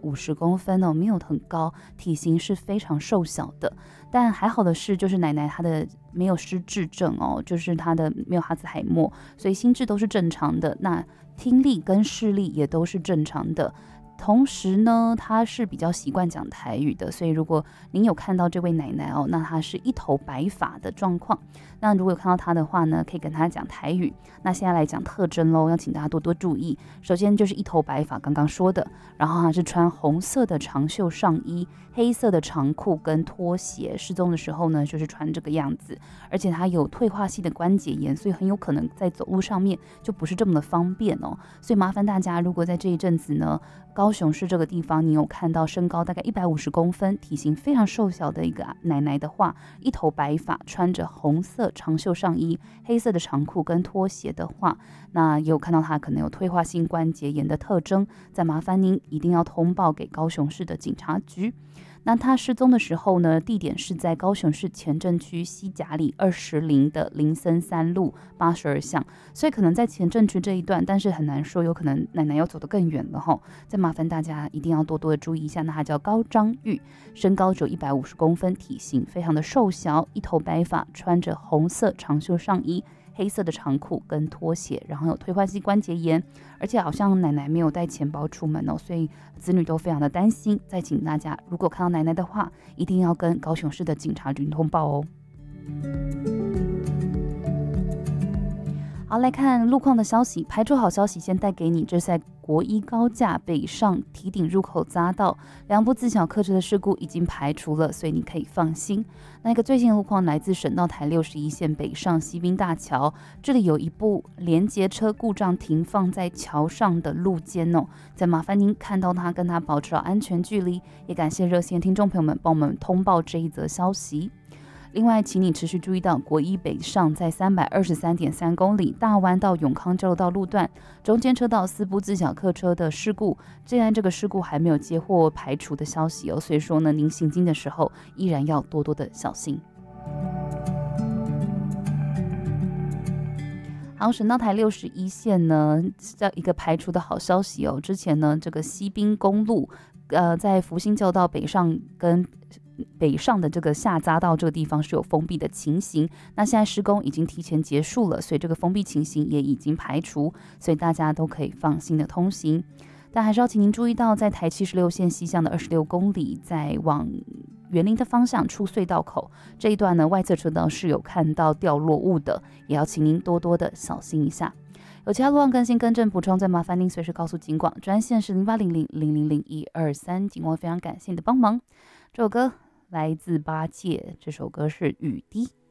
150公分哦，没有很高，体型是非常瘦小的。但还好的是，就是奶奶她的没有失智症哦，就是她的没有哈兹海默，所以心智都是正常的，那听力跟视力也都是正常的。同时呢，她是比较习惯讲台语的，所以如果您有看到这位奶奶哦，那她是一头白发的状况。那如果有看到她的话呢，可以跟她讲台语。那现在来讲特征喽，要请大家多多注意。首先就是一头白发，刚刚说的，然后她是穿红色的长袖上衣，黑色的长裤跟拖鞋。失踪的时候呢，就是穿这个样子，而且她有退化性的关节炎，所以很有可能在走路上面就不是这么的方便哦。所以麻烦大家，如果在这一阵子呢，高雄市这个地方你有看到身高大概150公分，体型非常瘦小的一个奶奶的话，一头白发，穿着红色长袖上衣、黑色的长裤跟拖鞋的话，那也有看到她可能有退化性关节炎的特征，再麻烦您一定要通报给高雄市的警察局。那他失踪的时候呢，地点是在高雄市前镇区西甲里210的林森3路82巷，所以可能在前镇区这一段，但是很难说，有可能奶奶要走得更远了哈。再麻烦大家一定要多多的注意一下。那他叫高章玉，身高只有150公分，体型非常的瘦小，一头白发，穿着红色长袖上衣、黑色的长裤跟拖鞋，然后有退化性关节炎，而且好像奶奶没有带钱包出门哦，所以子女都非常的担心。再请大家，如果看到奶奶的话，一定要跟高雄市的警察局通报哦。好，来看路况的消息。排除好消息先带给你，这是在国一高架北上堤顶入口匝道2部自小客车的事故已经排除了，所以你可以放心。那一个最新的路况来自省道台61线北上西滨大桥，这里有一部连接车故障停放在桥上的路肩哦，再麻烦您看到它跟它保持好安全距离，也感谢热线听众朋友们帮我们通报这一则消息。另外，请你持续注意到国一北上在323.3公里大湾到永康交流道路段中间车道4部自小客车的事故，既然这个事故还没有接获排除的消息哦，所以说呢，您行经的时候依然要多多的小心。好，省道台61线呢，这一个排除的好消息哦。之前呢，这个西滨公路，在福兴交道北上跟北上的这个下匝道这个地方是有封闭的情形，那现在施工已经提前结束了，所以这个封闭情形也已经排除，所以大家都可以放心的通行。但还是要请您注意到，在台76线西向的26公里，在往园林的方向出隧道口这一段呢，外侧车道是有看到掉落物的，也要请您多多的小心一下。有其他路况更新更正补充，再麻烦您随时告诉警广，专线是0800000123，警广非常感谢你的帮忙。这首歌来自八戒，这首歌是雨滴。